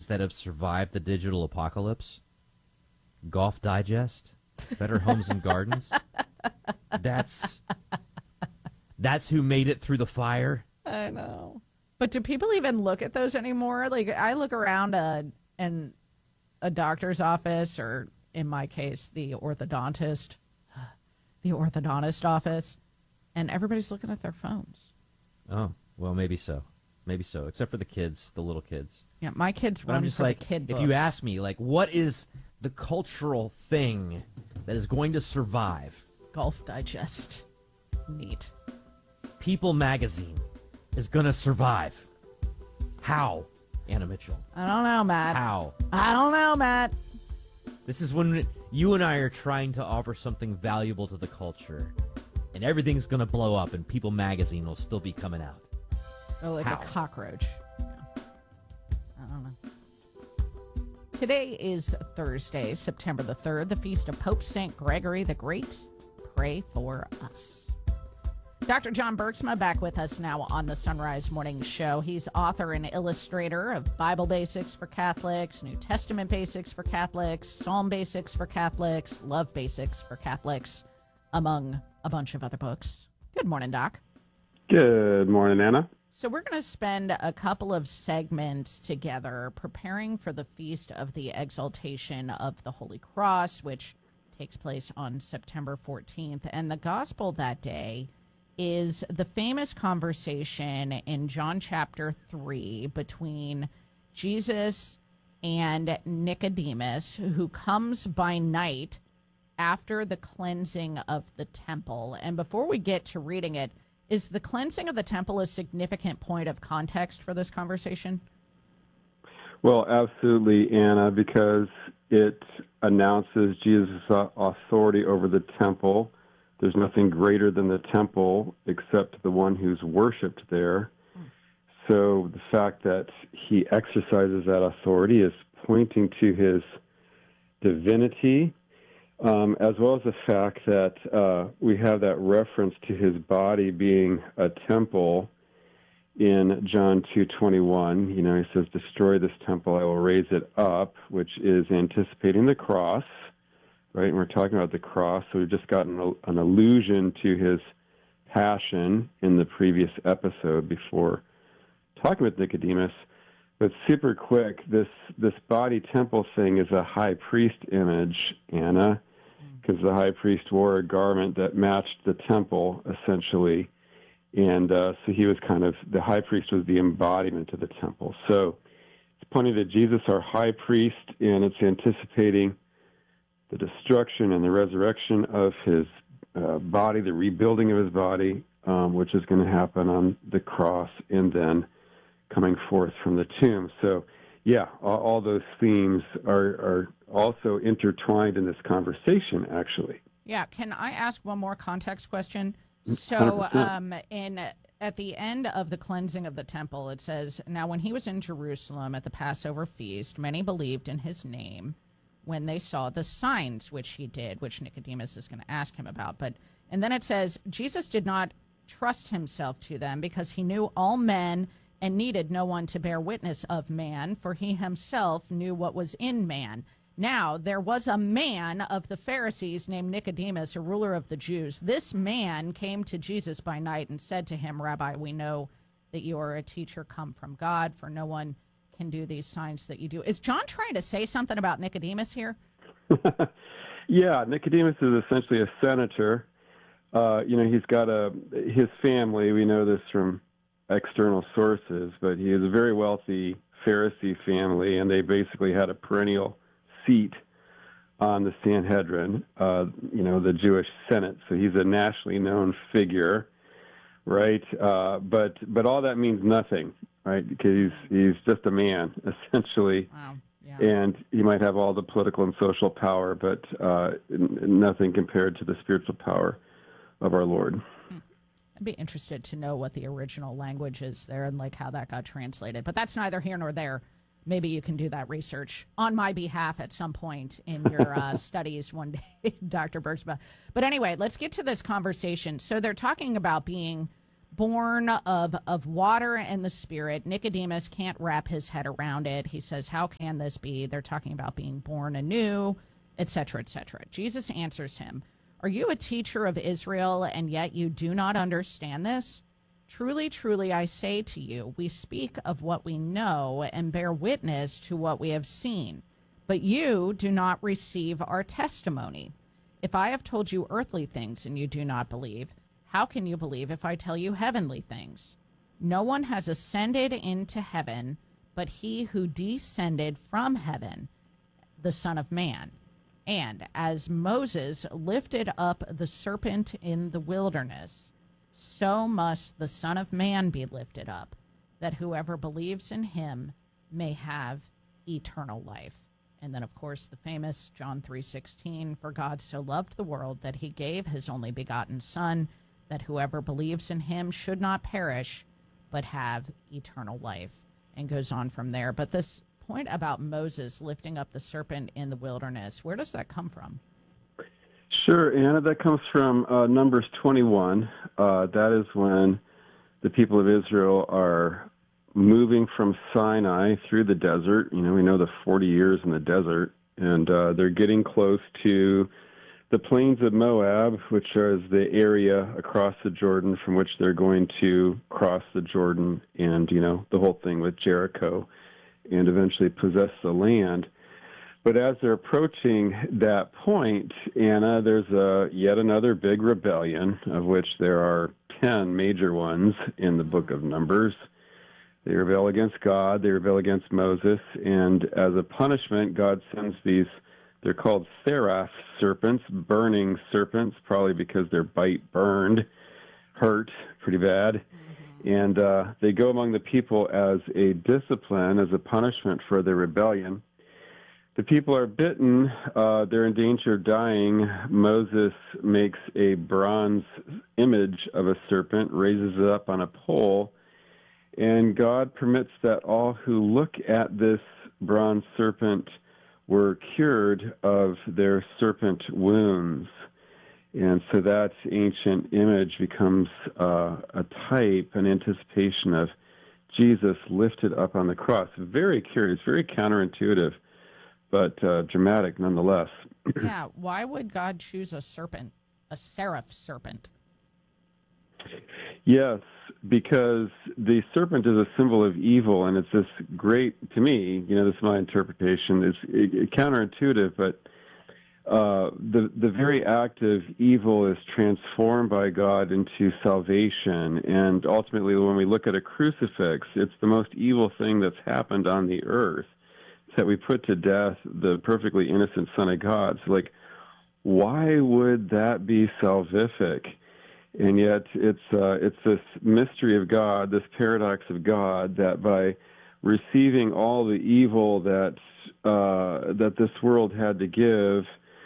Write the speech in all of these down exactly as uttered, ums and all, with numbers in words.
that have survived the digital apocalypse? Golf Digest, Better Homes and Gardens. That's that's who made it through the fire. I know. But do people even look at those anymore? Like, I look around a, in a doctor's office, or in my case, the orthodontist, the orthodontist office, and everybody's looking at their phones. Oh, well, maybe so. Maybe so, except for the kids, the little kids. Yeah, my kids But run I'm just for like, the kid books. if you ask me, like, what is the cultural thing that is going to survive? Golf Digest. Neat. People magazine is going to survive. How, Anna Mitchell? I don't know, Matt. How? I don't know, Matt. This is when you and I are trying to offer something valuable to the culture, and everything's going to blow up, and People magazine will still be coming out. Oh, like How? a cockroach. Yeah. I don't know. Today is Thursday, September the third, the feast of Pope Saint Gregory the Great. Pray for us. Doctor John Bergsma back with us now on the Sunrise Morning Show. He's author and illustrator of Bible Basics for Catholics, New Testament Basics for Catholics, Psalm Basics for Catholics, Love Basics for Catholics, among a bunch of other books. Good morning, Doc. Good morning, Anna. So we're going to spend a couple of segments together preparing for the Feast of the Exaltation of the Holy Cross, which takes place on September fourteenth. And the gospel that day is the famous conversation in John chapter three between Jesus and Nicodemus, who comes by night after the cleansing of the temple. And before we get to reading it, is the cleansing of the temple a significant point of context for this conversation? Well, absolutely, Anna, because it announces Jesus' authority over the temple. There's nothing greater than the temple except the one who's worshipped there. Mm. So the fact that he exercises that authority is pointing to his divinity, um, as well as the fact that uh, we have that reference to his body being a temple in John two twenty-one. You know, he says, "Destroy this temple, I will raise it up," which is anticipating the cross. Right, and we're talking about the cross, so we've just gotten a, an allusion to his passion in the previous episode before talking with Nicodemus. But super quick, this this body temple thing is a high priest image, Anna, because the high priest wore a garment that matched the temple, essentially. And uh, so he was kind of, the high priest was the embodiment of the temple. So it's pointing to Jesus, our high priest, and it's anticipating the destruction and the resurrection of his uh, body, the rebuilding of his body, um, which is going to happen on the cross and then coming forth from the tomb. So, yeah, all, all those themes are, are also intertwined in this conversation, actually. Yeah, can I ask one more context question? So, um, in at the end of the cleansing of the temple, it says, "Now when he was in Jerusalem at the Passover feast, many believed in his name when they saw the signs which he did," which Nicodemus is going to ask him about. But and then it says, "Jesus did not trust himself to them because he knew all men and needed no one to bear witness of man, for he himself knew what was in man. Now there was a man of the Pharisees named Nicodemus, a ruler of the Jews. This man came to Jesus by night and said to him, 'Rabbi, we know that you are a teacher come from God, for no one can do these signs that you do.'" Is John trying to say something about Nicodemus here? Yeah, Nicodemus is essentially a senator. Uh, you know, he's got a his family. We know this from external sources, but he is a very wealthy Pharisee family, and they basically had a perennial seat on the Sanhedrin, uh, you know, the Jewish Senate. So he's a nationally known figure, right? Uh, but but all that means nothing, right? Because he's he's just a man, essentially. Wow. Yeah. And he might have all the political and social power, but uh, n- nothing compared to the spiritual power of our Lord. I'd be interested to know what the original language is there and like how that got translated. But that's neither here nor there. Maybe you can do that research on my behalf at some point in your uh, studies one day, Doctor Bergsma. But anyway, let's get to this conversation. So they're talking about being born of of water and the Spirit. Nicodemus can't wrap his head around it. He says, how can this be? They're talking about being born anew, et cetera, et cetera. Jesus answers him, are you a teacher of Israel, and yet you do not understand this? Truly, truly, I say to you, we speak of what we know and bear witness to what we have seen, but you do not receive our testimony. If I have told you earthly things and you do not believe, how can you believe if I tell you heavenly things? No one has ascended into heaven but he who descended from heaven, the Son of Man. And as Moses lifted up the serpent in the wilderness, so must the Son of Man be lifted up, that whoever believes in him may have eternal life. And then, of course, the famous John three sixteen, for God so loved the world that he gave his only begotten Son, that whoever believes in him should not perish, but have eternal life, and goes on from there. But this point about Moses lifting up the serpent in the wilderness, where does that come from? Sure, Anna, that comes from uh, Numbers twenty-one. Uh, that is when the people of Israel are moving from Sinai through the desert. You know, we know the forty years in the desert, and uh, they're getting close to the plains of Moab, which is the area across the Jordan from which they're going to cross the Jordan and, you know, the whole thing with Jericho and eventually possess the land. But as they're approaching that point, Anna, there's a yet another big rebellion, of which there are ten major ones in the book of Numbers. They rebel against God, they rebel against Moses, and as a punishment, God sends these, they're called seraph serpents, burning serpents, probably because their bite burned, hurt pretty bad. Mm-hmm. And uh, they go among the people as a discipline, as a punishment for their rebellion. The people are bitten, uh, they're in danger of dying. Moses makes a bronze image of a serpent, raises it up on a pole, and God permits that all who look at this bronze serpent were cured of their serpent wounds. And so that ancient image becomes uh, a type, an anticipation of Jesus lifted up on the cross. Very curious, very counterintuitive, but uh, dramatic nonetheless. Yeah, why would God choose a serpent, a seraph serpent? Yes, because the serpent is a symbol of evil, and it's this great, to me, you know, this is my interpretation, it's it, it, counterintuitive, but uh, the, the very act of evil is transformed by God into salvation, and ultimately when we look at a crucifix, it's the most evil thing that's happened on the earth. It's that we put to death the perfectly innocent Son of God. So, like, why would that be salvific? And yet it's uh, it's this mystery of God, this paradox of God, that by receiving all the evil that uh, that this world had to give,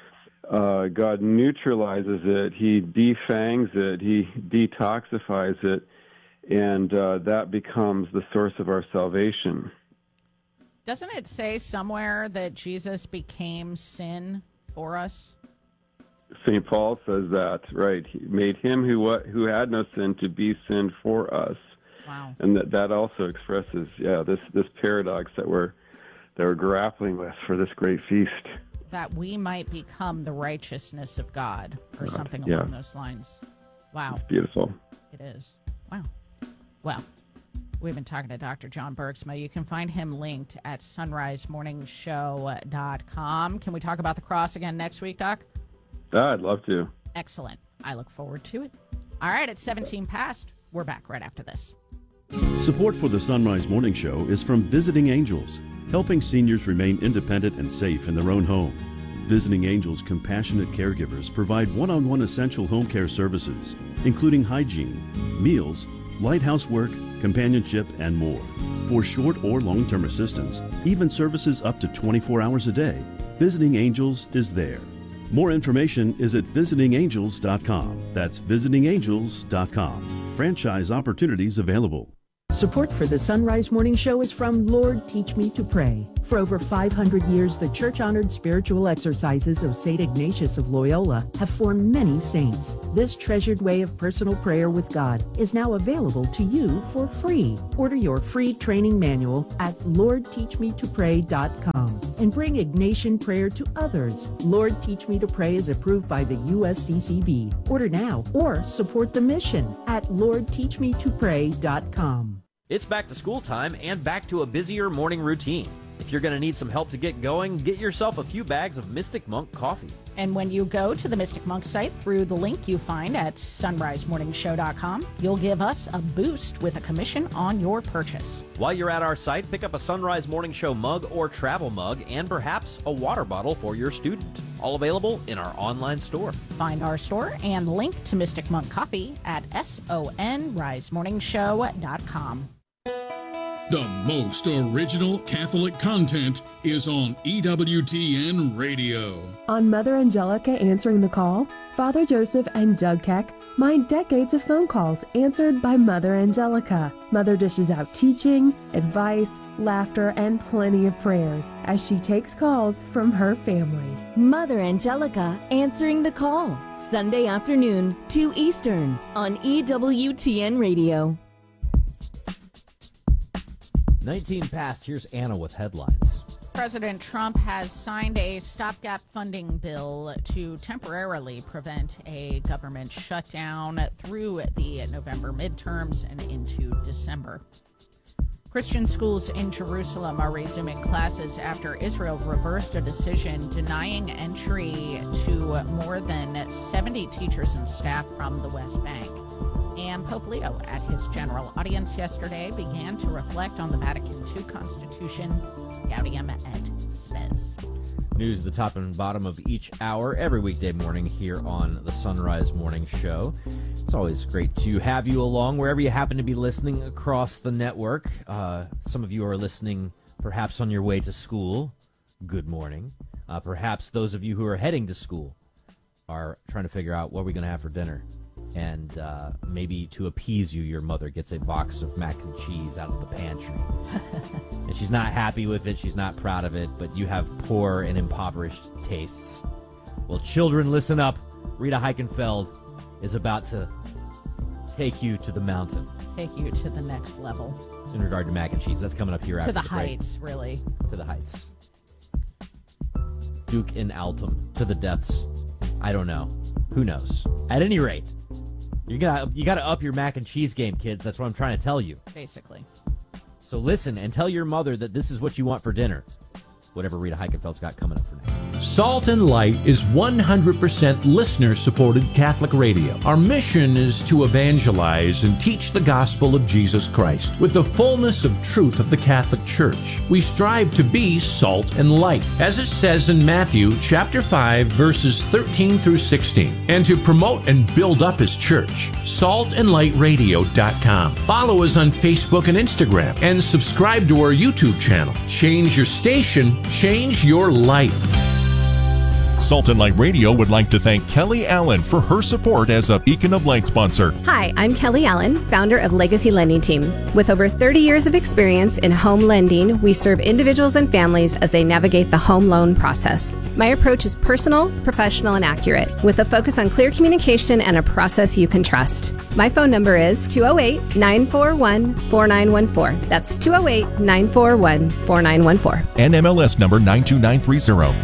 uh, God neutralizes it, he defangs it, he detoxifies it, and uh, that becomes the source of our salvation. Doesn't it say somewhere that Jesus became sin for us? Saint Paul says that, right? He made him who who had no sin to be sin for us. Wow. And that, that also expresses, yeah, this, this paradox that we're that we're grappling with for this great feast. That we might become the righteousness of God, or God, something yeah. along those lines. Wow. It's beautiful. It is. Wow. Well, we've been talking to Doctor John Bergsma. You can find him linked at sunrise morning show dot com. Can we talk about the cross again next week, Doc? I'd love to. Excellent. I look forward to it. All right, it's seventeen past. We're back right after this. Support for the Sunrise Morning Show is from Visiting Angels, helping seniors remain independent and safe in their own home. Visiting Angels compassionate caregivers provide one-on-one essential home care services, including hygiene, meals, light housework, companionship, and more. For short or long-term assistance, even services up to twenty-four hours a day, Visiting Angels is there. More information is at visiting angels dot com. That's visiting angels dot com. Franchise opportunities available. Support for the Sunrise Morning Show is from Lord Teach Me to Pray. For over five hundred years, the church-honored spiritual exercises of Saint Ignatius of Loyola have formed many saints. This treasured way of personal prayer with God is now available to you for free. Order your free training manual at lord teach me to pray dot com and bring Ignatian prayer to others. Lord Teach Me to Pray is approved by the U S C C B. Order now or support the mission at lord teach me to pray dot com. It's back to school time and back to a busier morning routine. If you're going to need some help to get going, get yourself a few bags of Mystic Monk coffee. And when you go to the Mystic Monk site through the link you find at sunrise morning show dot com, you'll give us a boost with a commission on your purchase. While you're at our site, pick up a Sunrise Morning Show mug or travel mug and perhaps a water bottle for your student. All available in our online store. Find our store and link to Mystic Monk Coffee at sunrise morning show dot com. The most original Catholic content is on E W T N Radio. On Mother Angelica Answering the Call, Father Joseph and Doug Keck mine decades of phone calls answered by Mother Angelica. Mother dishes out teaching, advice, laughter, and plenty of prayers as she takes calls from her family. Mother Angelica Answering the Call, Sunday afternoon, two Eastern, on E W T N Radio. nineteen past, here's Anna with headlines. President Trump has signed a stopgap funding bill to temporarily prevent a government shutdown through the November midterms and into December. Christian schools in Jerusalem are resuming classes after Israel reversed a decision denying entry to more than seventy teachers and staff from the West Bank. And Pope Leo, at his general audience yesterday, began to reflect on the Vatican two Constitution, Gaudium et Spes. News at the top and bottom of each hour, every weekday morning here on the Sunrise Morning Show. It's always great to have you along wherever you happen to be listening across the network. Uh, some of you are listening perhaps on your way to school. Good morning. Uh, perhaps those of you who are heading to school are trying to figure out what we're going to have for dinner. And uh, maybe to appease you, your mother gets a box of mac and cheese out of the pantry. And she's not happy with it. She's not proud of it. But you have poor and impoverished tastes. Well, children, listen up. Rita Heikenfeld is about to take you to the mountain. Take you to the next level. In regard to mac and cheese. That's coming up here after the the break. To the heights, really. To the heights. Duke in Altum. To the depths. I don't know. Who knows? At any rate, you gotta you gotta up your mac and cheese game, kids. That's what I'm trying to tell you. Basically. So listen and tell your mother that this is what you want for dinner. Whatever Rita Heikenfeld's got coming up for now. Salt and Light is one hundred percent listener-supported Catholic radio. Our mission is to evangelize and teach the gospel of Jesus Christ with the fullness of truth of the Catholic Church. We strive to be salt and light, as it says in Matthew chapter five, verses thirteen through sixteen, and to promote and build up His church. salt and light radio dot com. Follow us on Facebook and Instagram, and subscribe to our YouTube channel. Change your station, change your life. Salt and Light Radio would like to thank Kelly Allen for her support as a Beacon of Light sponsor. Hi, I'm Kelly Allen, founder of Legacy Lending Team. With over thirty years of experience in home lending, we serve individuals and families as they navigate the home loan process. My approach is personal, professional, and accurate, with a focus on clear communication and a process you can trust. My phone number is two oh eight, nine four one, four nine one four. That's two oh eight, nine four one, four nine one four. N M L S number nine two nine three zero.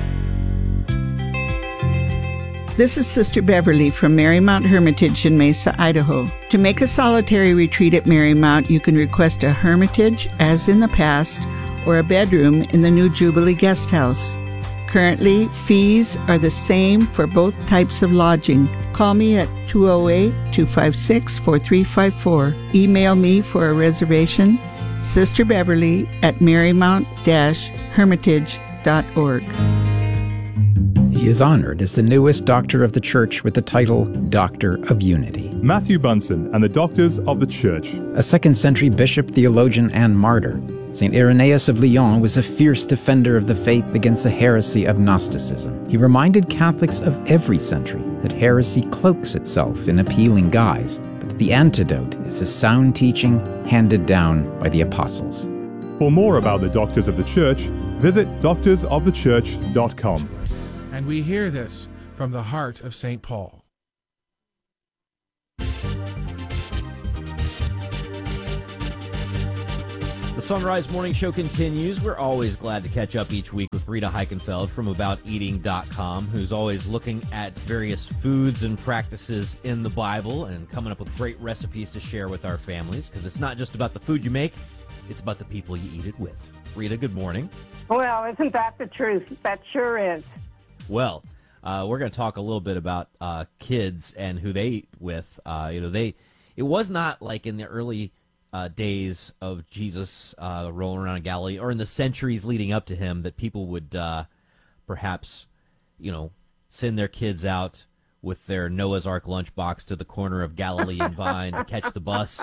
This is Sister Beverly from Marymount Hermitage in Mesa, Idaho. To make a solitary retreat at Marymount, you can request a hermitage, as in the past, or a bedroom in the new Jubilee Guest House. Currently, fees are the same for both types of lodging. Call me at two oh eight, two five six, four three five four. Email me for a reservation, Sister Beverly at marymount dash hermitage dot org. He is honored as the newest doctor of the Church with the title Doctor of Unity. Matthew Bunsen and the Doctors of the Church. A second century bishop, theologian, and martyr, Saint Irenaeus of Lyon was a fierce defender of the faith against the heresy of Gnosticism. He reminded Catholics of every century that heresy cloaks itself in appealing guise, but that The antidote is a sound teaching handed down by the apostles. For more about the Doctors of the Church, visit doctors of the church dot com. And we hear this from the heart of Saint Paul. The Sunrise Morning Show continues. We're always glad to catch up each week with Rita Heichenfeld from about eating dot com, who's always looking at various foods and practices in the Bible and coming up with great recipes to share with our families, because it's not just about the food you make, it's about the people you eat it with. Rita, good morning. Well, isn't that the truth? That sure is. Well, uh, we're going to talk a little bit about uh, kids and who they eat with. Uh, you know, they it was not like in the early Uh, days of Jesus uh, rolling around in Galilee, or in the centuries leading up to him, that people would uh, perhaps, you know, send their kids out with their Noah's Ark lunchbox to the corner of Galilean Vine to catch the bus,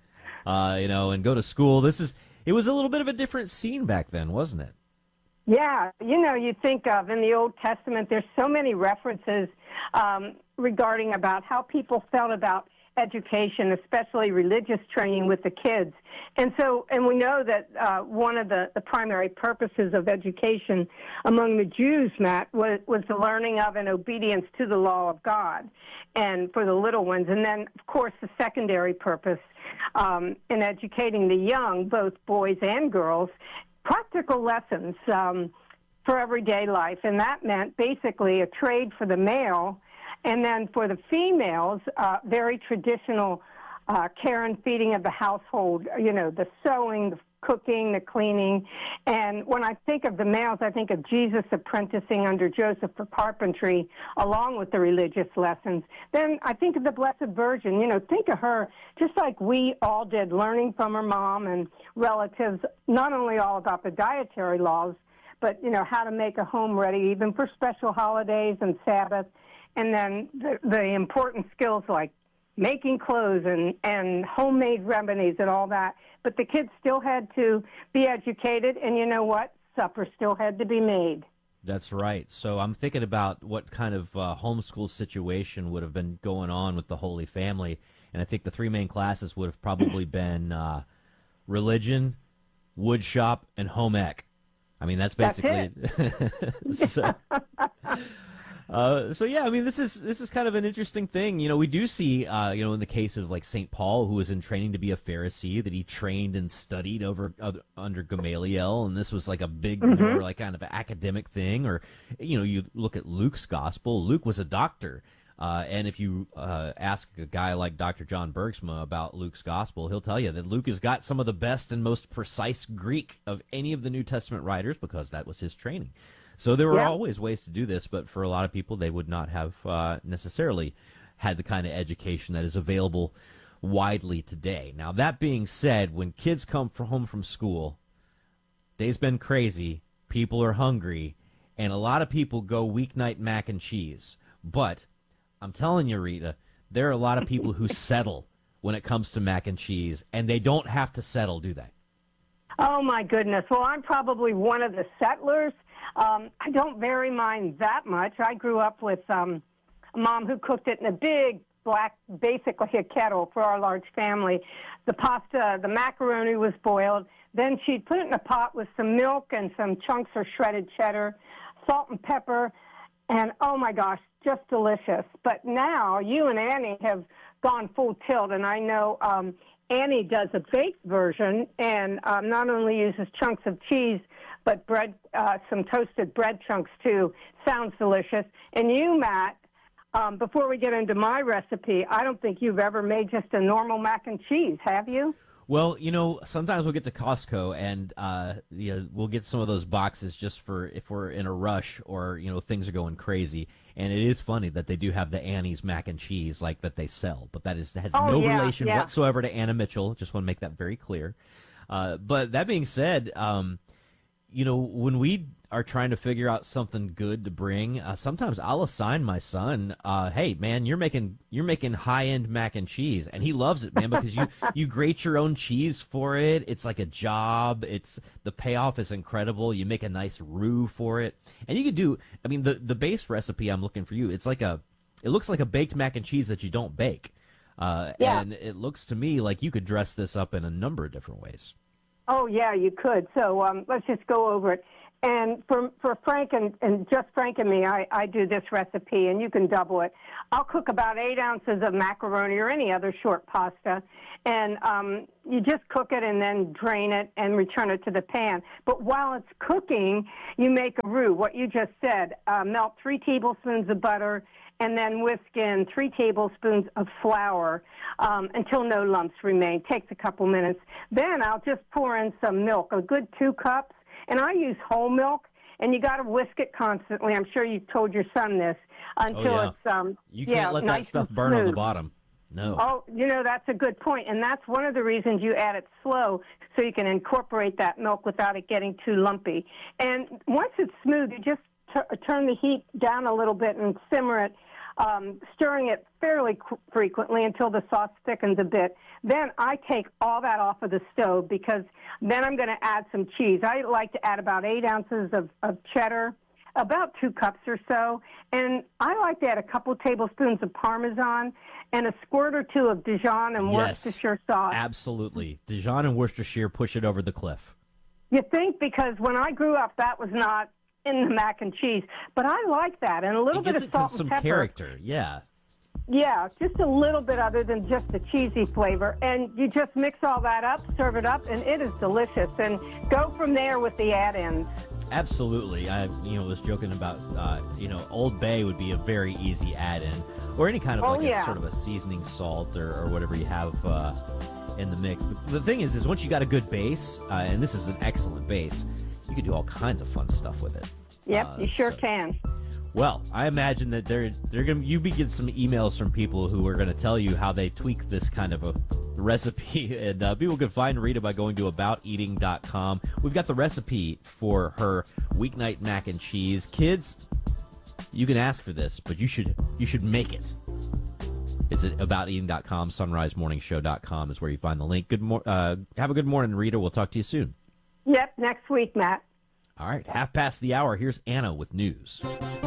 uh, you know, and go to school. This is it was a little bit of a different scene back then, wasn't it? Yeah, you know, you think of in the Old Testament, there's so many references um, regarding about how people felt about education, especially religious training with the kids. And so, and we know that uh, one of the, the primary purposes of education among the Jews, Matt, was, was the learning of and obedience to the law of God, and for the little ones. And then, of course, the secondary purpose um, in educating the young, both boys and girls, practical lessons um, for everyday life. And that meant basically a trade for the male. And then for the females, uh, very traditional uh, care and feeding of the household, you know, the sewing, the cooking, the cleaning. And when I think of the males, I think of Jesus apprenticing under Joseph for carpentry, along with the religious lessons. Then I think of the Blessed Virgin. You know, think of her just like we all did, learning from her mom and relatives, not only all about the dietary laws, but, you know, how to make a home ready even for special holidays and Sabbath. And then the, the important skills like making clothes and, and homemade remedies and all that. But the kids still had to be educated, and you know what? Supper still had to be made. That's right. So I'm thinking about what kind of uh, homeschool situation would have been going on with the Holy Family, and I think the three main classes would have probably been uh, religion, wood shop, and home ec. I mean, that's basically that's it. so, Uh, so yeah, I mean, this is this is kind of an interesting thing. You know, we do see, uh, you know, in the case of like Saint Paul, who was in training to be a Pharisee, that he trained and studied over uh, under Gamaliel, and this was like a big, Mm-hmm. more like kind of academic thing. Or, you know, you look at Luke's gospel. Luke was a doctor, uh, and if you uh, ask a guy like Doctor John Bergsma about Luke's gospel, he'll tell you that Luke has got some of the best and most precise Greek of any of the New Testament writers, because that was his training. So there were Yeah. always ways to do this, but for a lot of people, they would not have uh, necessarily had the kind of education that is available widely today. Now, that being said, when kids come from home from school, day's been crazy, people are hungry, and a lot of people go weeknight mac and cheese. But I'm telling you, Rita, there are a lot of people who settle when it comes to mac and cheese, and they don't have to settle, do they? Oh, my goodness. Well, I'm probably one of the settlers. Um, I don't vary mine that much. I grew up with um, a mom who cooked it in a big black, basically a kettle for our large family. The pasta, the macaroni was boiled. Then she'd put it in a pot with some milk and some chunks of shredded cheddar, salt and pepper, and oh my gosh, just delicious. But now you and Annie have gone full tilt, and I know um, Annie does a baked version and um, not only uses chunks of cheese, but bread, uh, some toasted bread chunks too. Sounds delicious. And you, Matt, um, before we get into my recipe, I don't think you've ever made just a normal mac and cheese, have you? Well, you know, sometimes we'll get to Costco and uh, you know, we'll get some of those boxes just for if we're in a rush or, you know, things are going crazy. And it is funny that they do have the Annie's mac and cheese like that they sell, but that is has Oh, no yeah, relation yeah. whatsoever to Anna Mitchell. Just want to make that very clear. Uh, but that being said, um, you know, when we are trying to figure out something good to bring, uh, sometimes I'll assign my son, uh, hey, man, you're making you're making high-end mac and cheese. And he loves it, man, because you, you grate your own cheese for it. It's like a job. It's the payoff is incredible. You make a nice roux for it. And you can do, I mean, the, the base recipe I'm looking for you, it's like a, it looks like a baked mac and cheese that you don't bake. Uh, Yeah. And it looks to me like you could dress this up in a number of different ways. Oh, yeah, you could. So um, let's just go over it. And for for Frank and, and just Frank and me, I, I do this recipe, and you can double it. I'll cook about eight ounces of macaroni or any other short pasta, and um, you just cook it and then drain it and return it to the pan. But while it's cooking, you make a roux, what you just said. Uh, melt three tablespoons of butter and then whisk in three tablespoons of flour um, until no lumps remain. Takes a couple minutes. Then I'll just pour in some milk, a good two cups. And I use whole milk, and you got to whisk it constantly. I'm sure you told your son this until oh, yeah. it's um you yeah, can't let nice that stuff and burn on the smooth. bottom. No. Oh, you know, that's a good point, and that's one of the reasons you add it slow so you can incorporate that milk without it getting too lumpy. And once it's smooth, you just t- turn the heat down a little bit and simmer it, um, stirring it fairly qu- frequently until the sauce thickens a bit. Then I take all that off of the stove because then I'm going to add some cheese. I like to add about eight ounces of, of cheddar, about two cups or so, and I like to add a couple tablespoons of Parmesan and a squirt or two of Dijon and Yes, Worcestershire sauce. absolutely. Dijon and Worcestershire push it over the cliff. You think, because when I grew up, that was not in the mac and cheese, but I like that, and a little It bit gets of it to salt some and pepper. character, yeah. Yeah, just a little bit other than just the cheesy flavor. And you just mix all that up, serve it up, and it is delicious. And go from there with the add-ins. Absolutely. I you know was joking about uh, you know Old Bay would be a very easy add-in, or any kind of Oh, like yeah. a sort of a seasoning salt or, or whatever you have uh, in the mix. The, the thing is, is once you got a good base, uh, and this is an excellent base, you can do all kinds of fun stuff with it. Yep, Uh, you sure so- can. Well, I imagine that they're they're gonna you be getting some emails from people who are going to tell you how they tweak this kind of a recipe, and uh, people can find Rita by going to about eating dot com. We've got the recipe for her weeknight mac and cheese. Kids, you can ask for this, but you should you should make it. It's at about eating dot com. sunrise morning show dot com is where you find the link. Good mor- uh, have a good morning, Rita. We'll talk to you soon. Yep, next week, Matt. All right, half past the hour. Here's Anna with news.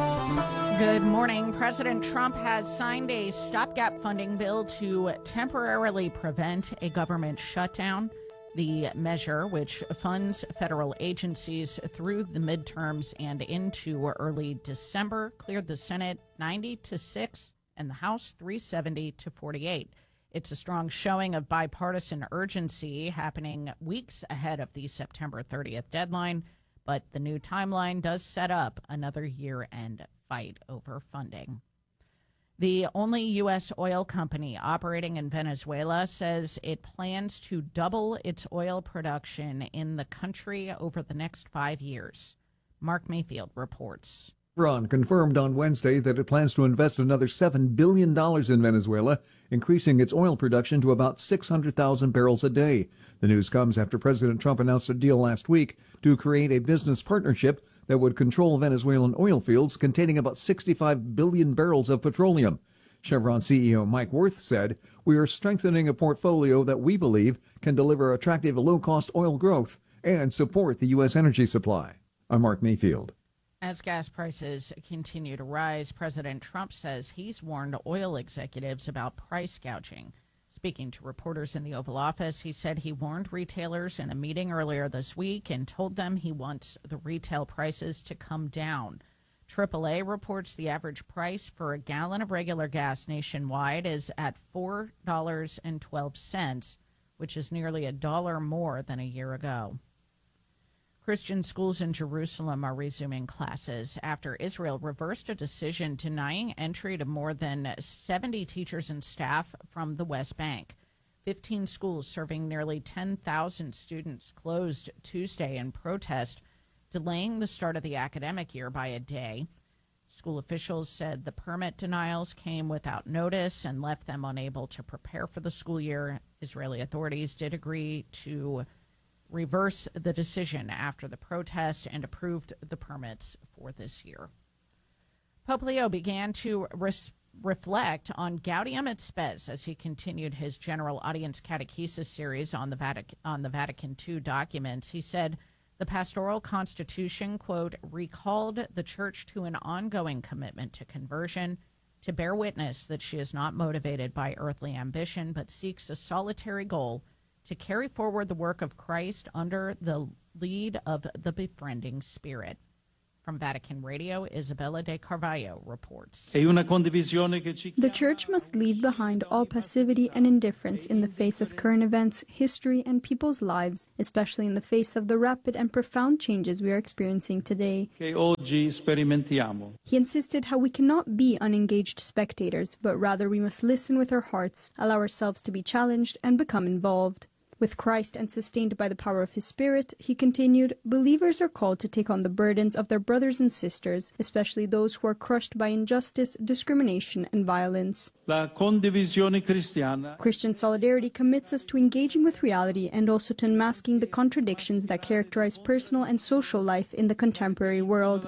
Good morning. President Trump has signed a stopgap funding bill to temporarily prevent a government shutdown. The measure, which funds federal agencies through the midterms and into early December, cleared the Senate ninety to six and the House three seventy to forty-eight. It's a strong showing of bipartisan urgency happening weeks ahead of the September thirtieth deadline, but the new timeline does set up another year-end fight over funding. The only U S oil company operating in Venezuela says it plans to double its oil production in the country over the next five years. Mark Mayfield reports. Chevron confirmed on Wednesday that it plans to invest another seven billion dollars in Venezuela, increasing its oil production to about six hundred thousand barrels a day. The news comes after President Trump announced a deal last week to create a business partnership that would control Venezuelan oil fields containing about sixty-five billion barrels of petroleum. Chevron C E O Mike Wirth said, "We are strengthening a portfolio that we believe can deliver attractive low-cost oil growth and support the U S energy supply." I'm Mark Mayfield. As gas prices continue to rise, President Trump says he's warned oil executives about price gouging. Speaking to reporters in the Oval Office, he said he warned retailers in a meeting earlier this week and told them he wants the retail prices to come down. triple A reports the average price for a gallon of regular gas nationwide is at four dollars and twelve cents, which is nearly a dollar more than a year ago. Christian schools in Jerusalem are resuming classes after Israel reversed a decision denying entry to more than seventy teachers and staff from the West Bank. Fifteen schools serving nearly ten thousand students closed Tuesday in protest, delaying the start of the academic year by a day. School officials said the permit denials came without notice and left them unable to prepare for the school year. Israeli authorities did agree to reverse the decision after the protest and approved the permits for this year. Pope Leo began to res- reflect on Gaudium et Spes as he continued his general audience catechesis series on the, Vatican, on the Vatican two documents. He said the pastoral constitution, quote, recalled the church to an ongoing commitment to conversion, to bear witness that she is not motivated by earthly ambition, but seeks a solitary goal to carry forward the work of Christ under the lead of the befriending Spirit. From Vatican Radio, Isabella de Carvalho reports. The Church must leave behind all passivity and indifference in the face of current events, history, and people's lives, especially in the face of the rapid and profound changes we are experiencing today. He insisted how we cannot be unengaged spectators, but rather we must listen with our hearts, allow ourselves to be challenged, and become involved. With Christ and sustained by the power of His Spirit, he continued, believers are called to take on the burdens of their brothers and sisters, especially those who are crushed by injustice, discrimination, and violence. Christian solidarity commits us to engaging with reality and also to unmasking the contradictions that characterize personal and social life in the contemporary world.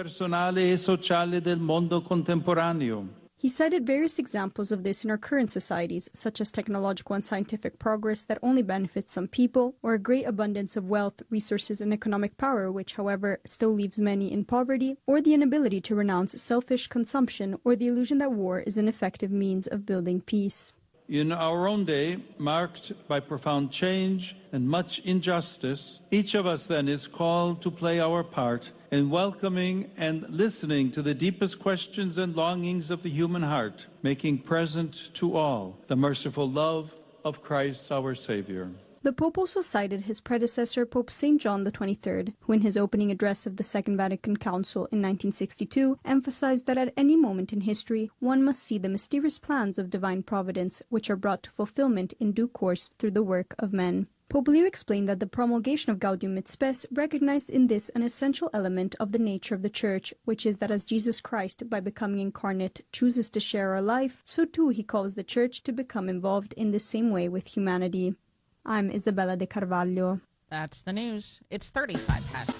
He cited various examples of this in our current societies, such as technological and scientific progress that only benefits some people, or a great abundance of wealth, resources, and economic power, which, however, still leaves many in poverty, or the inability to renounce selfish consumption, or the illusion that war is an effective means of building peace. In our own day, marked by profound change and much injustice, each of us then is called to play our part in welcoming and listening to the deepest questions and longings of the human heart, making present to all the merciful love of Christ our Savior. The Pope also cited his predecessor, Pope Saint John the twenty-third, who in his opening address of the Second Vatican Council in nineteen sixty-two emphasized that at any moment in history one must see the mysterious plans of divine providence, which are brought to fulfillment in due course through the work of men. Pope Leo explained that the promulgation of Gaudium et Spes recognized in this an essential element of the nature of the Church, which is that as Jesus Christ, by becoming incarnate, chooses to share our life, so too he calls the Church to become involved in the same way with humanity. I'm Isabella de Carvalho. That's the news. It's thirty-five past.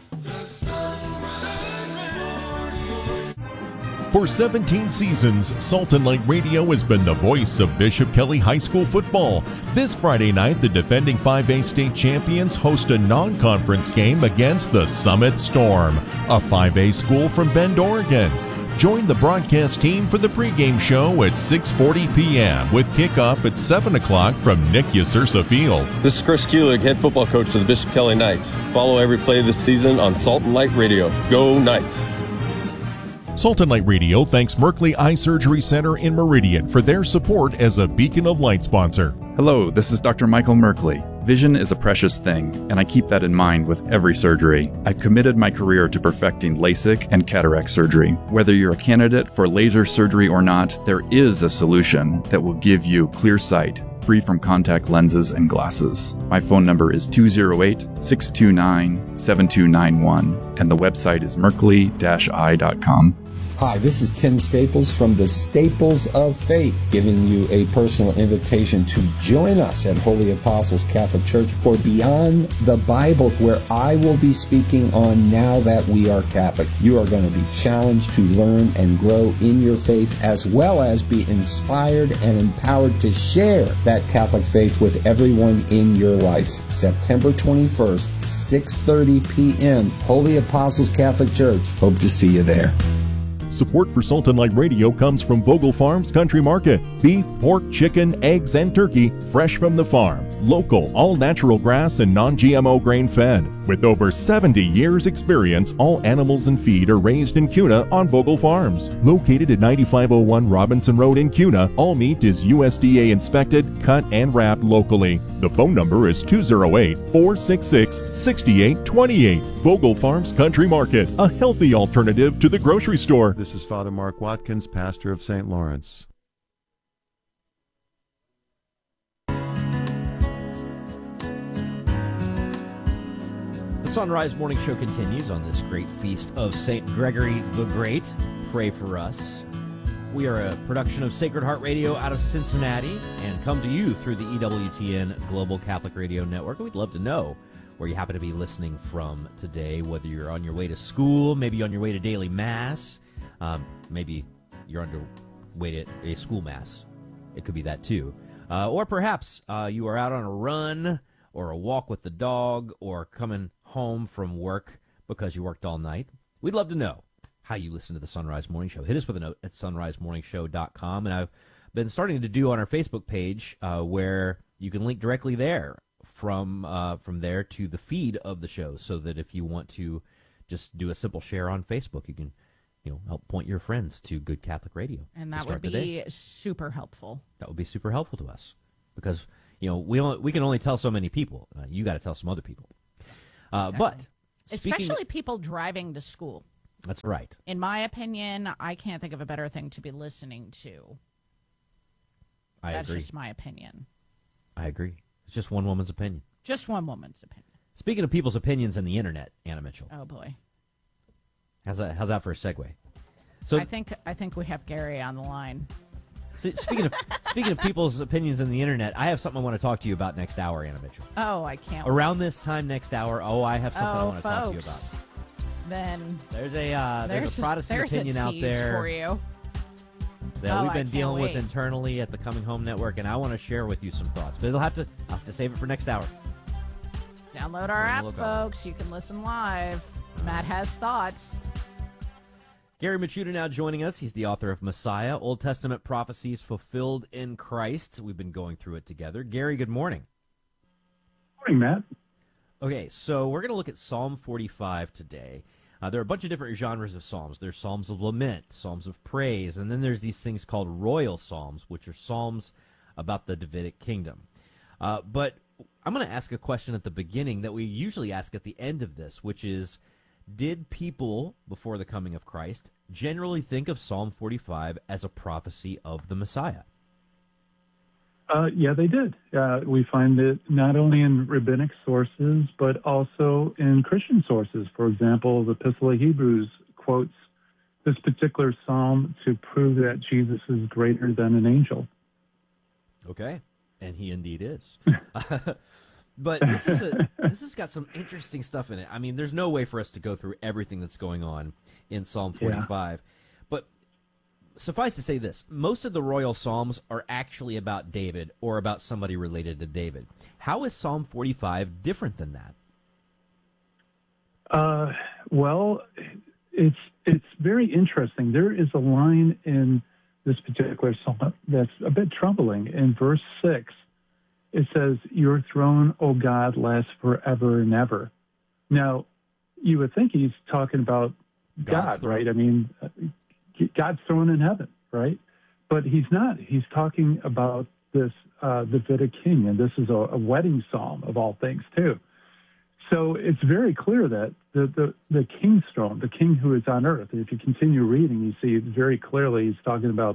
For seventeen seasons, Salt and Light Radio has been the voice of Bishop Kelly High School football. This Friday night, the defending five A state champions host a non-conference game against the Summit Storm, a five A school from Bend, Oregon. Join the broadcast team for the pregame show at six forty p.m. with kickoff at seven o'clock from Nick Yasursa Field. This is Chris Kuelig, head football coach of the Bishop Kelly Knights. Follow every play this season on Salt and Light Radio. Go Knights! Salt and Light Radio thanks Merkley Eye Surgery Center in Meridian for their support as a Beacon of Light sponsor. Hello, this is Doctor Michael Merkley. Vision is a precious thing, and I keep that in mind with every surgery. I've committed my career to perfecting LASIK and cataract surgery. Whether you're a candidate for laser surgery or not, there is a solution that will give you clear sight, free from contact lenses and glasses. My phone number is two oh eight, six two nine, seven two nine one, and the website is merkley dash eye dot com. Hi, this is Tim Staples from the Staples of Faith, giving you a personal invitation to join us at Holy Apostles Catholic Church for Beyond the Bible, where I will be speaking on Now That We Are Catholic. You are going to be challenged to learn and grow in your faith, as well as be inspired and empowered to share that Catholic faith with everyone in your life. September twenty-first, six thirty p.m., Holy Apostles Catholic Church. Hope to see you there. Support for Salt and Light Radio comes from Vogel Farms Country Market. Beef, pork, chicken, eggs, and turkey fresh from the farm. Local, all-natural grass and non-G M O grain-fed. With over seventy years experience, all animals and feed are raised in Kuna on Vogel Farms. Located at ninety-five oh one Robinson Road in Kuna, all meat is U S D A inspected, cut, and wrapped locally. The phone number is two oh eight, four six six, six eight two eight. Vogel Farms Country Market, a healthy alternative to the grocery store. This is Father Mark Watkins, pastor of Saint Lawrence. The Sunrise Morning Show continues on this great feast of Saint Gregory the Great. Pray for us. We are a production of Sacred Heart Radio out of Cincinnati and come to you through the E W T N Global Catholic Radio Network. We'd love to know where you happen to be listening from today, whether you're on your way to school, maybe on your way to daily mass, um, maybe you're on your way to a school mass. It could be that too. Uh, or perhaps uh, you are out on a run or a walk with the dog or coming home from work because you worked all night. We'd love to know how you listen to the Sunrise Morning Show. Hit us with a note at sunrise morning show dot com. And I've been starting to do on our Facebook page uh, where you can link directly there from uh, from there to the feed of the show, so that if you want to just do a simple share on Facebook, you can you know help point your friends to Good Catholic Radio. And that would be super helpful. That would be super helpful to us because you know we only, we can only tell so many people. Uh, you got to tell some other people. Uh, Exactly. But Especially people driving to school. That's right. In my opinion, I can't think of a better thing to be listening to. I That's agree. just my opinion. I agree. It's just one woman's opinion. Just one woman's opinion. Speaking of people's opinions and the internet, Anna Mitchell. Oh boy. How's that? How's that for a segue? So I think I think we have Gary on the line. see, speaking of speaking of people's opinions and the internet, I have something I want to talk to you about next hour, Anna Mitchell. Oh, I can't. Around this time next hour, oh, I have something I Oh, want to talk to you folks. about. Then There's a uh, there's, there's a Protestant there's opinion a out tease there for you. that Oh, we've I been can't dealing with wait. internally at the Coming Home Network, and I want to share with you some thoughts. But it'll have to I'll have to save it for next hour. Download our app, Look on. folks. You can listen live. Matt has thoughts. Gary Machuda now joining us. He's the author of Messiah, Old Testament Prophecies Fulfilled in Christ. We've been going through it together. Gary, good morning. Morning, Matt. Okay, so we're going to look at Psalm forty-five today. Uh, there are a bunch of different genres of psalms. There's psalms of lament, psalms of praise, and then there's these things called royal psalms, which are psalms about the Davidic kingdom. Uh, but I'm going to ask a question at the beginning that we usually ask at the end of this, which is, did people, before the coming of Christ, generally think of Psalm forty-five as a prophecy of the Messiah? Uh, yeah, they did. Uh, we find it not only in rabbinic sources, but also in Christian sources. For example, the Epistle of Hebrews quotes this particular psalm to prove that Jesus is greater than an angel. Okay, and he indeed is. But this is a this has got some interesting stuff in it. I mean, there's no way for us to go through everything that's going on in Psalm forty-five. But suffice to say this, most of the royal psalms are actually about David or about somebody related to David. How is Psalm forty-five different than that? Uh, well, it's it's very interesting. There is a line in this particular psalm that's a bit troubling. In verse six, it says, "Your throne, O God, lasts forever and ever." Now, you would think he's talking about God's God, throne. right? I mean, uh, God's throne in heaven, right? But he's not. He's talking about this uh, Davidic king, and this is a, a wedding psalm of all things, too. So it's very clear that the, the, the king's throne, the king who is on earth, if you continue reading, you see very clearly he's talking about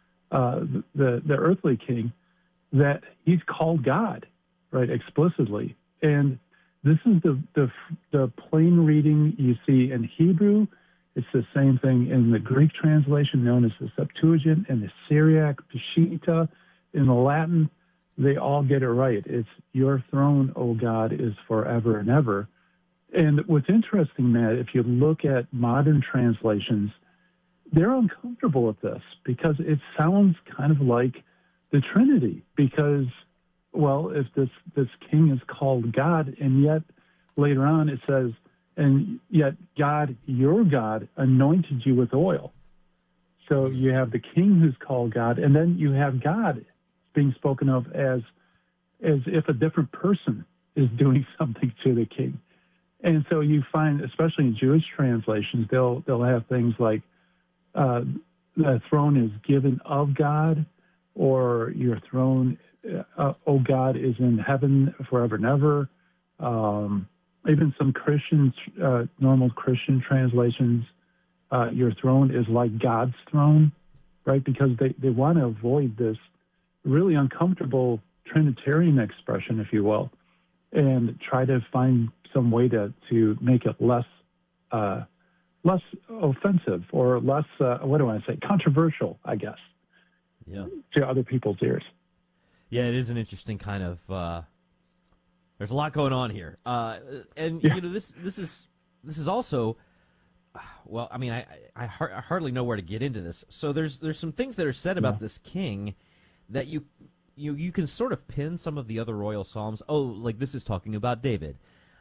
uh, the, the earthly king, that he's called God, right, explicitly. And this is the, the, the plain reading you see in Hebrew. It's the same thing in the Greek translation known as the Septuagint, and the Syriac, Peshitta, in the Latin. They all get it right. It's your throne, O God, is forever and ever. And what's interesting, Matt, if you look at modern translations, they're uncomfortable with this because it sounds kind of like the Trinity. Because, well, if this, this king is called God, and yet later on it says, and yet God, your God, anointed you with oil. So you have the king who's called God, and then you have God being spoken of as as if a different person is doing something to the king. And so you find, especially in Jewish translations, they'll they'll have things like uh, the throne is given of God, or your throne, uh, oh God, is in heaven forever and ever. Um, even some Christian, uh, normal Christian translations, uh, your throne is like God's throne, right? Because they, they want to avoid this really uncomfortable Trinitarian expression, if you will, and try to find some way to, to make it less uh, less offensive or less, uh, what do I say, controversial, I guess, yeah, to other people's ears. Yeah, it is an interesting kind of. Uh, there's a lot going on here, uh, and Yeah. you know this. This is this is also. Well, I mean, I I, har- I hardly know where to get into this. So there's there's some things that are said about Yeah. this king that you you you can sort of pin some of the other royal psalms. Oh, like this is talking about David.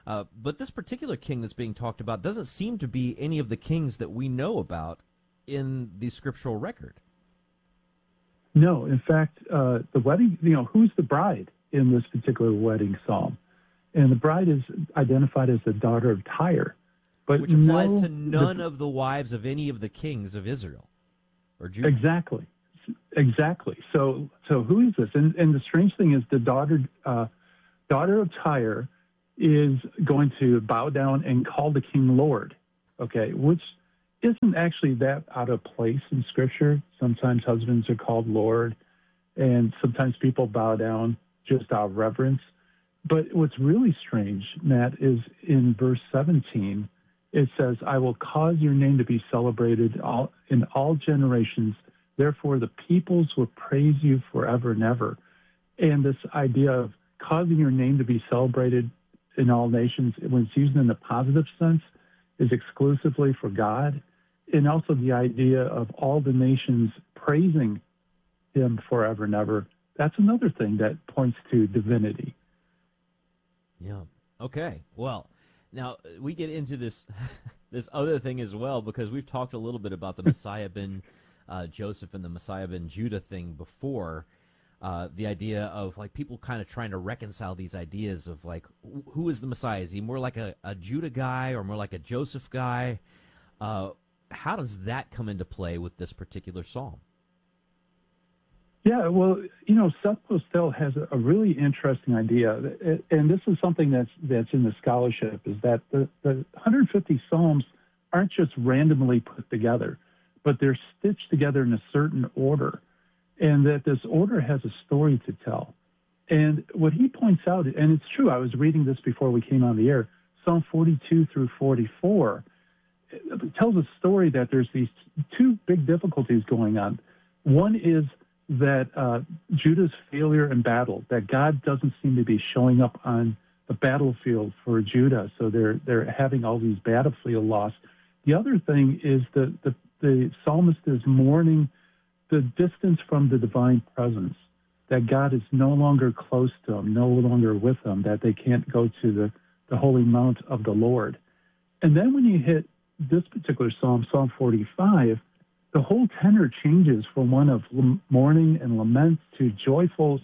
Uh, but this particular king that's being talked about doesn't seem to be any of the kings that we know about in the scriptural record. No, in fact, uh, the wedding, you know, who's the bride in this particular wedding psalm? And the bride is identified as the daughter of Tyre. But Which applies no, to none the, of the wives of any of the kings of Israel or Judah. Exactly. Exactly. So, so who is this? And, and the strange thing is the daughter, uh, daughter of Tyre is going to bow down and call the king Lord, okay, which isn't actually that out of place in Scripture. Sometimes husbands are called Lord, and sometimes people bow down just out of reverence. But what's really strange, Matt, is in verse seventeen, it says, I will cause your name to be celebrated all, in all generations. Therefore, the peoples will praise you forever and ever. And this idea of causing your name to be celebrated in all nations, when it's used in the positive sense, is exclusively for God. And also the idea of all the nations praising him forever and ever. That's another thing that points to divinity. Yeah. Okay. Well, now we get into this this other thing as well, because we've talked a little bit about the Messiah ben uh, Joseph and the Messiah ben Judah thing before. Uh, the idea of like people kind of trying to reconcile these ideas of like, who is the Messiah? Is he more like a, a Judah guy or more like a Joseph guy? Uh, how does that come into play with this particular psalm? Yeah, well, you know, Seth Postell has a, a really interesting idea, and this is something that's that's in the scholarship, is that the, the one hundred fifty psalms aren't just randomly put together, but they're stitched together in a certain order, and that this order has a story to tell. And what he points out, and it's true, I was reading this before we came on the air, Psalm forty-two through forty-four, it tells a story that there's these two big difficulties going on. One is that uh, Judah's failure in battle, that God doesn't seem to be showing up on the battlefield for Judah, so they're they're having all these battlefield loss. The other thing is that the, the psalmist is mourning the distance from the divine presence, that God is no longer close to them, no longer with them, that they can't go to the, the holy mount of the Lord. And then when you hit this particular psalm, Psalm forty-five, the whole tenor changes from one of mourning and lament to joyful.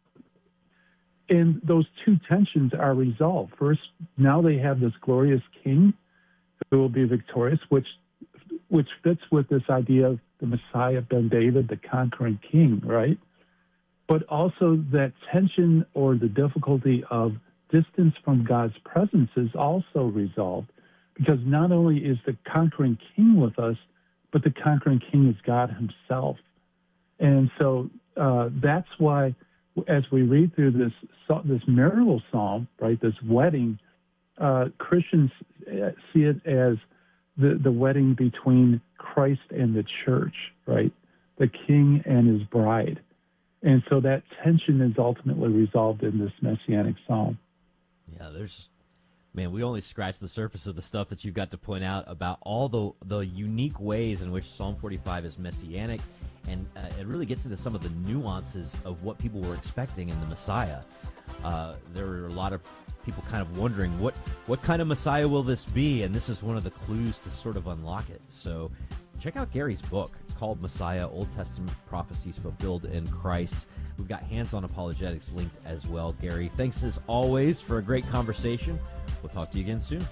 And those two tensions are resolved. First, now they have this glorious king who will be victorious, which which fits with this idea of the Messiah, Ben David, the conquering king, right? But also that tension or the difficulty of distance from God's presence is also resolved, because not only is the conquering king with us, but the conquering king is God himself. And so uh, that's why, as we read through this this marital psalm, right, this wedding, uh, Christians see it as the, the wedding between Christ and the church, right, the king and his bride. And so that tension is ultimately resolved in this messianic psalm. Yeah, there's... Man, we only scratched the surface of the stuff that you've got to point out about all the the unique ways in which Psalm forty-five is messianic, and uh, it really gets into some of the nuances of what people were expecting in the Messiah. Uh, there were a lot of people kind of wondering, what, what kind of Messiah will this be? And this is one of the clues to sort of unlock it. So check out Gary's book. It's called Messiah, Old Testament Prophecies Fulfilled in Christ. We've got Hands-On Apologetics linked as well. Gary, thanks as always for a great conversation. We'll talk to you again soon.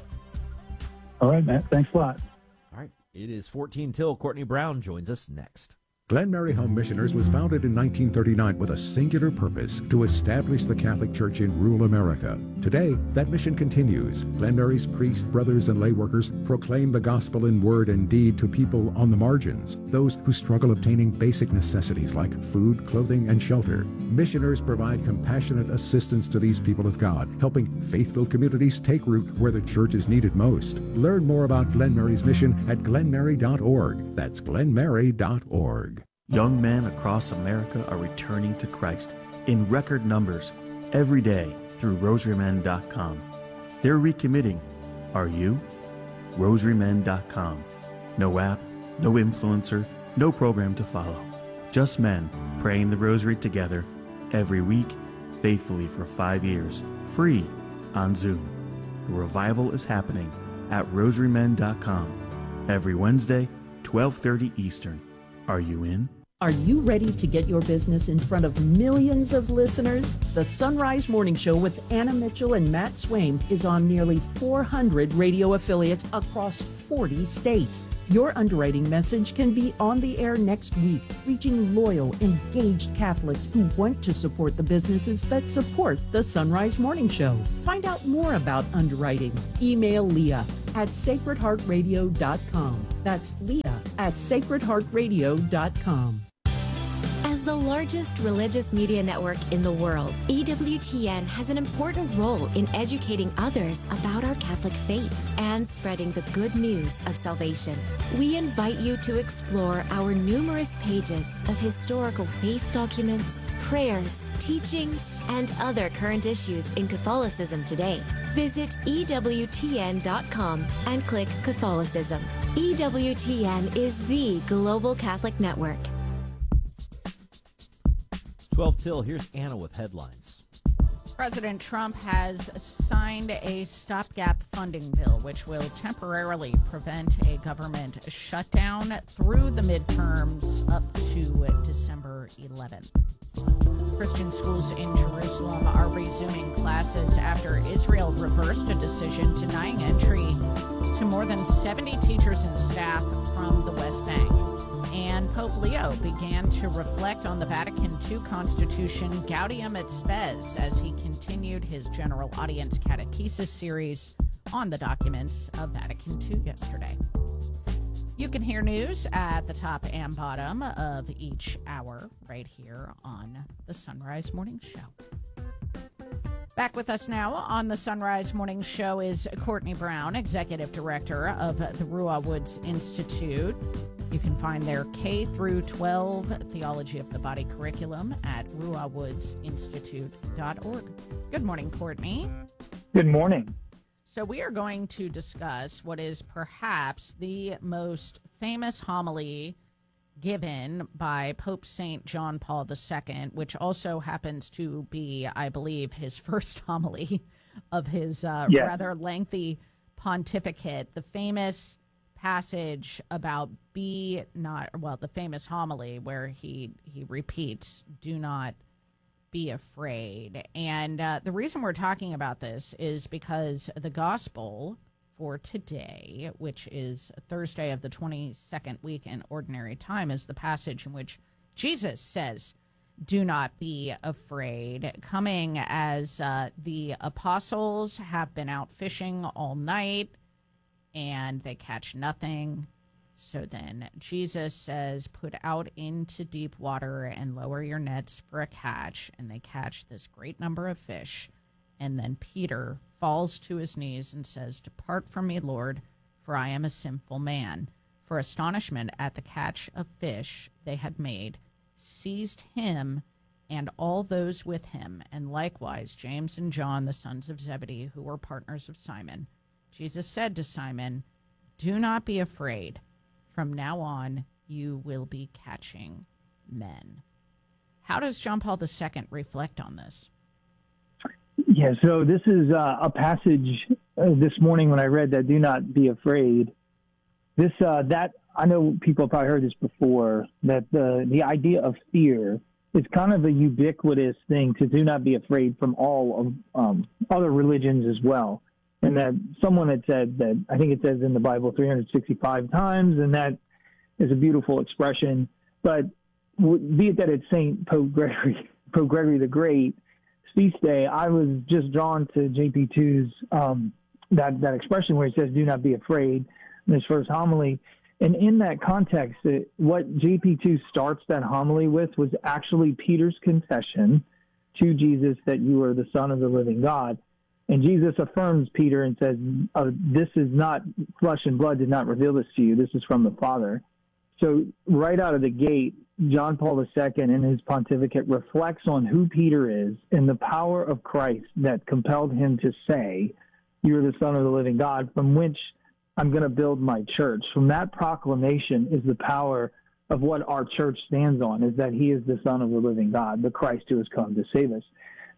All right, Matt. Thanks a lot. All right. It is fourteen till. Courtney Brown joins us next. Glen Mary Home Missioners was founded in nineteen thirty-nine with a singular purpose: to establish the Catholic Church in rural America. Today, that mission continues. Glen Mary's priests, brothers, and lay workers proclaim the gospel in word and deed to people on the margins, those who struggle obtaining basic necessities like food, clothing, and shelter. Missioners provide compassionate assistance to these people of God, helping faith-filled communities take root where the church is needed most. Learn more about Glen Mary's mission at glen mary dot org. That's glen mary dot org. Young men across America are returning to Christ in record numbers every day through rosary men dot com. They're recommitting. Are you? rosary men dot com. No app, no influencer, no program to follow. Just men praying the rosary together every week, faithfully for five years, free on Zoom. The revival is happening at rosary men dot com. Every Wednesday, twelve thirty Eastern. Are you in? Are you ready to get your business in front of millions of listeners? The Sunrise Morning Show with Anna Mitchell and Matt Swaim is on nearly four hundred radio affiliates across forty states. Your underwriting message can be on the air next week, reaching loyal, engaged Catholics who want to support the businesses that support the Sunrise Morning Show. Find out more about underwriting. Email Leah at sacred heart radio dot com. That's Leah at sacred heart radio dot com. As the largest religious media network in the world, E W T N has an important role in educating others about our Catholic faith and spreading the good news of salvation. We invite you to explore our numerous pages of historical faith documents, prayers, teachings, and other current issues in Catholicism today. Visit E W T N dot com and click Catholicism. E W T N is the global Catholic network. twelve till, here's Anna with headlines. President Trump has signed a stopgap funding bill, which will temporarily prevent a government shutdown through the midterms up to December eleventh. Christian schools in Jerusalem are resuming classes after Israel reversed a decision denying entry to more than seventy teachers and staff from the West Bank. And Pope Leo began to reflect on the Vatican two Constitution Gaudium et Spes as he continued his general audience catechesis series on the documents of Vatican two yesterday. You can hear news at the top and bottom of each hour right here on the Sunrise Morning Show. Back with us now on the Sunrise Morning Show is Courtney Brown, Executive Director of the Ruah Woods Institute. You can find their K through twelve Theology of the Body curriculum at ruah woods institute dot org. Good morning, Courtney. Good morning. So we are going to discuss what is perhaps the most famous homily given by Pope Saint John Paul the Second, which also happens to be, I believe, his first homily of his uh, yes. rather lengthy pontificate. The famous passage about be not, well, the famous homily where he he repeats, do not be afraid. And uh, the reason we're talking about this is because the gospel for today, which is Thursday of the twenty-second week in Ordinary Time, is the passage in which Jesus says, do not be afraid, coming as uh, the apostles have been out fishing all night and they catch nothing. So then Jesus says, put out into deep water and lower your nets for a catch. And they catch this great number of fish. And then Peter falls to his knees and says, depart from me, Lord, for I am a sinful man. For astonishment at the catch of fish they had made seized him and all those with him, and likewise James and John, the sons of Zebedee, who were partners of Simon. Jesus said to Simon, do not be afraid. From now on, you will be catching men. How does John Paul the Second reflect on this? Yeah, so this is uh, a passage uh, this morning when I read that, do not be afraid. This, uh, that, I know people have probably heard this before, that the, the idea of fear is kind of a ubiquitous thing to do not be afraid from all of um, other religions as well. And that someone had said that, I think it says in the Bible three hundred sixty-five times, and that is a beautiful expression. But be it that it's Saint Pope Gregory, Pope Gregory the Great, feast day, I was just drawn to J P two's, um, that, that expression where he says, do not be afraid, in his first homily. And in that context, it, what J P two starts that homily with was actually Peter's confession to Jesus that you are the Son of the living God. And Jesus affirms Peter and says, oh, this is not, flesh and blood did not reveal this to you. This is from the Father. So right out of the gate, John Paul the Second in his pontificate reflects on who Peter is and the power of Christ that compelled him to say, you are the Son of the living God, from which I'm going to build my church. From that proclamation is the power of what our church stands on, is that he is the Son of the living God, the Christ who has come to save us.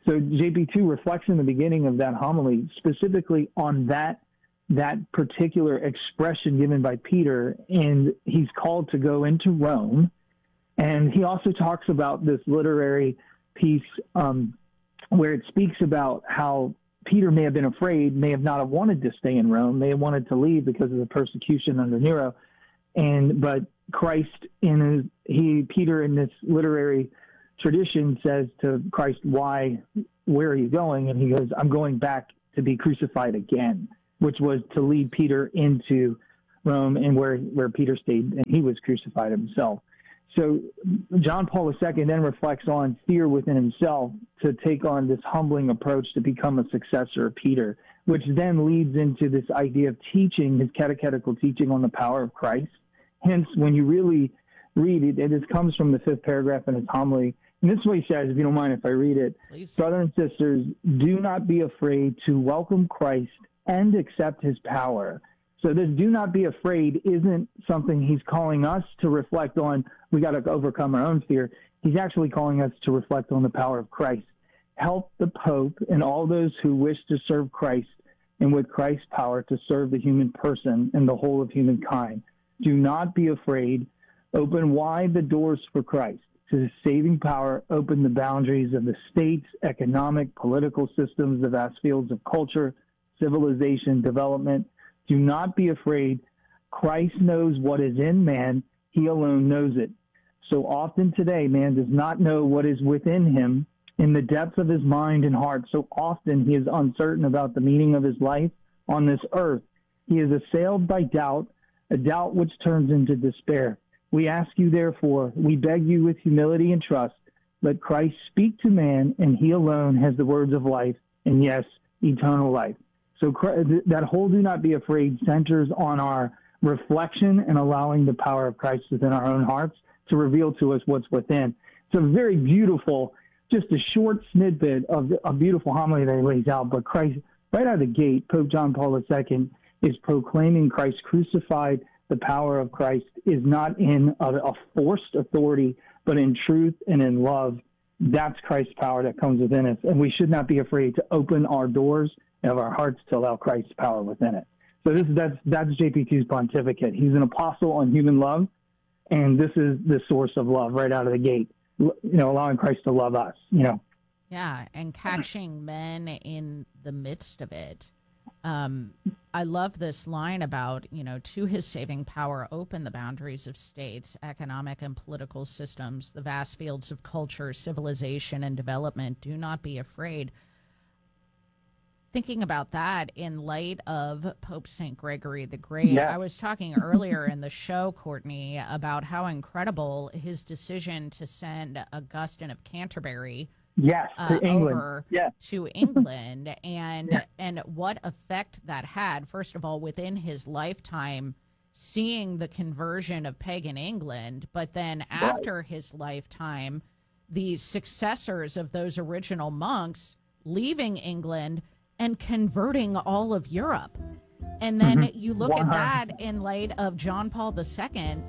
So J P two reflects in the beginning of that homily specifically on that that particular expression given by Peter, and he's called to go into Rome. And he also talks about this literary piece um, where it speaks about how Peter may have been afraid, may have not have wanted to stay in Rome, may have wanted to leave because of the persecution under Nero. And but Christ in his, he Peter in this literary tradition says to Christ, "Why? Where are you going?" And he goes, "I'm going back to be crucified again," which was to lead Peter into Rome, and where where Peter stayed, and he was crucified himself. So John Paul the Second then reflects on fear within himself to take on this humbling approach to become a successor of Peter, which then leads into this idea of teaching, his catechetical teaching on the power of Christ. Hence, when you really read it, it comes from the fifth paragraph in his homily. And this is what he says, if you don't mind if I read it. Please. Brothers and sisters, do not be afraid to welcome Christ and accept his power. So this do not be afraid isn't something he's calling us to reflect on. We got to overcome our own fear. He's actually calling us to reflect on the power of Christ. Help the Pope and all those who wish to serve Christ, and with Christ's power to serve the human person and the whole of humankind. Do not be afraid. Open wide the doors for Christ. To his saving power, open the boundaries of the states, economic, political systems, the vast fields of culture, civilization, development. Do not be afraid. Christ knows what is in man. He alone knows it. So often today, man does not know what is within him in the depths of his mind and heart. So often he is uncertain about the meaning of his life on this earth. He is assailed by doubt, a doubt which turns into despair. We ask you, therefore, we beg you with humility and trust, let Christ speak to man, and he alone has the words of life, and yes, eternal life. So that whole do not be afraid centers on our reflection and allowing the power of Christ within our own hearts to reveal to us what's within. It's a very beautiful, just a short snippet of a beautiful homily that he lays out. But Christ, right out of the gate, Pope John Paul the Second is proclaiming Christ crucified. The power of Christ is not in a, a forced authority, but in truth and in love. That's Christ's power that comes within us. And we should not be afraid to open our doors of our hearts to allow Christ's power within it. So this that's that's J P two's pontificate. He's an apostle on human love, and this is the source of love right out of the gate. You know, allowing Christ to love us. You know. Yeah, and catching men in the midst of it. Um, I love this line about, you know, to his saving power, open the boundaries of states, economic and political systems, the vast fields of culture, civilization, and development. Do not be afraid. Thinking about that in light of Pope Saint Gregory the Great, yeah. I was talking earlier in the show, Courtney, about how incredible his decision to send Augustine of Canterbury yes, to uh, England. over yeah. to England, and yeah. and what effect that had, first of all, within his lifetime, seeing the conversion of pagan England, but then after right. his lifetime, the successors of those original monks leaving England and converting all of Europe. And then mm-hmm. you look at that in light of John Paul the Second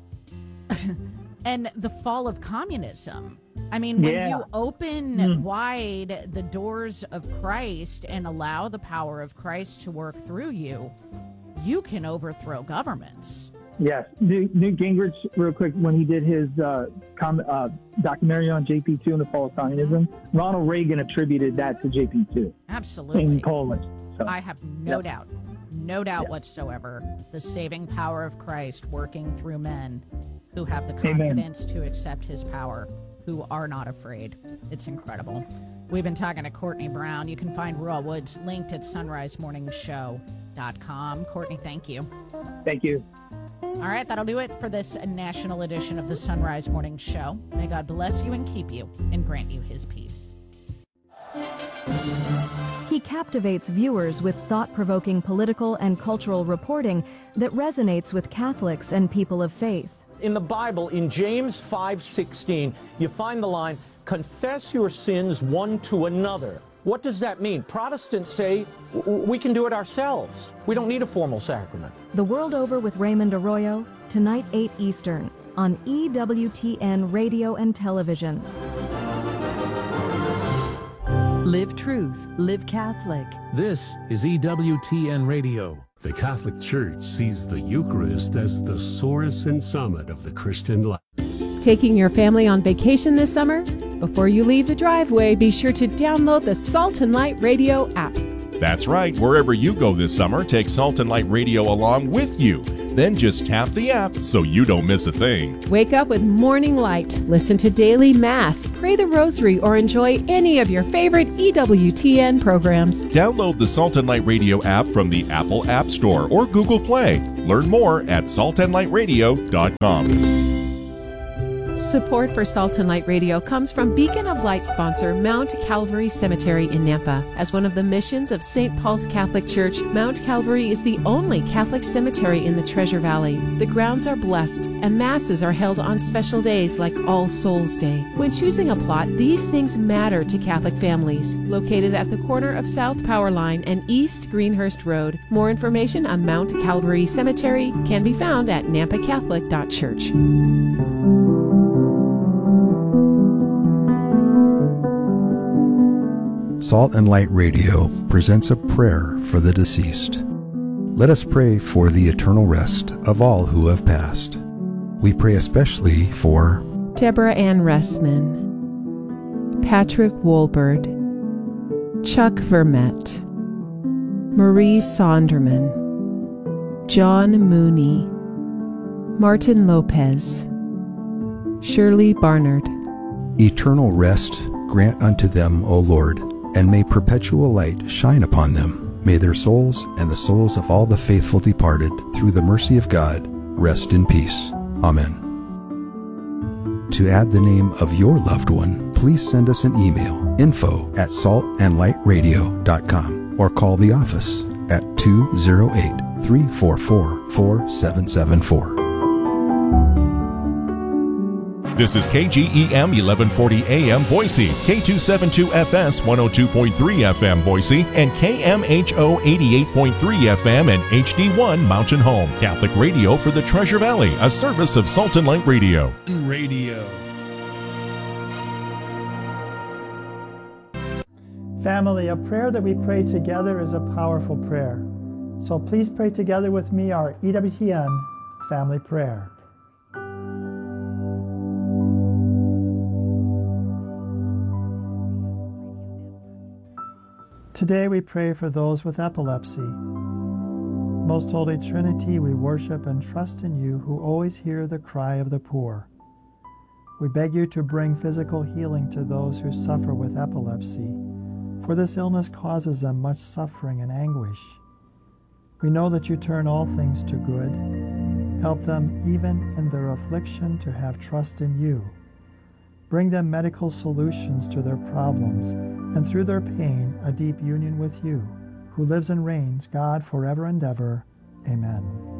and the fall of communism. I mean, when yeah. you open mm. wide the doors of Christ and allow the power of Christ to work through you, you can overthrow governments. Yes. Newt, Newt Gingrich, real quick, when he did his uh, com- uh, documentary on J P two and the fall of communism, mm-hmm. Ronald Reagan attributed that to J P two. Absolutely. In Poland. So. I have no yep. doubt, no doubt yep. whatsoever, the saving power of Christ working through men who have the confidence Amen. to accept his power, who are not afraid. It's incredible. We've been talking to Courtney Brown. You can find Raw Woods linked at sunrise morning show dot com. Courtney, thank you. Thank you. All right, that'll do it for this national edition of the Sunrise Morning Show. May God bless you and keep you and grant you his peace. He captivates viewers with thought-provoking political and cultural reporting that resonates with Catholics and people of faith. In the Bible, in James five sixteen, you find the line, confess your sins one to another. What does that mean? Protestants say we can do it ourselves. We don't need a formal sacrament. The World Over with Raymond Arroyo, tonight eight Eastern, on E W T N Radio and Television. Live truth. Live Catholic. This is E W T N Radio. The Catholic Church sees the Eucharist as the source and summit of the Christian life. Taking your family on vacation this summer? Before you leave the driveway, be sure to download the Salt and Light Radio app. That's right. Wherever you go this summer, take Salt and Light Radio along with you. Then just tap the app so you don't miss a thing. Wake up with Morning Light, listen to Daily Mass, pray the Rosary, or enjoy any of your favorite E W T N programs. Download the Salt and Light Radio app from the Apple App Store or Google Play. Learn more at salt and light radio dot com. Support for Salt and Light Radio comes from Beacon of Light sponsor Mount Calvary Cemetery in Nampa. As one of the missions of Saint Paul's Catholic Church, Mount Calvary is the only Catholic cemetery in the Treasure Valley. The grounds are blessed, and masses are held on special days like All Souls Day. When choosing a plot, these things matter to Catholic families. Located at the corner of South Power Line and East Greenhurst Road, more information on Mount Calvary Cemetery can be found at nampa catholic dot church. Salt and Light Radio presents a prayer for the deceased. Let us pray for the eternal rest of all who have passed. We pray especially for Deborah Ann Ressman, Patrick Wolbert, Chuck Vermette, Marie Sonderman, John Mooney, Martin Lopez, Shirley Barnard. Eternal rest grant unto them, O Lord, and may perpetual light shine upon them. May their souls and the souls of all the faithful departed, through the mercy of God, rest in peace. Amen. To add the name of your loved one, please send us an email, info at salt and light radio dot com, or call the office at two oh eight, three four four, four seven seven four. This is K G E M eleven forty A M Boise, K two seventy-two F S one oh two point three F M Boise, and K M H O eighty-eight point three F M and H D one Mountain Home. Catholic radio for the Treasure Valley, a service of Salt and Light Radio. Radio. Family, a prayer that we pray together is a powerful prayer. So please pray together with me our E W T N family prayer. Today we pray for those with epilepsy. Most Holy Trinity, we worship and trust in you who always hear the cry of the poor. We beg you to bring physical healing to those who suffer with epilepsy, for this illness causes them much suffering and anguish. We know that you turn all things to good. Help them even in their affliction to have trust in you. Bring them medical solutions to their problems, and through their pain, a deep union with you, who lives and reigns, God, forever and ever. Amen.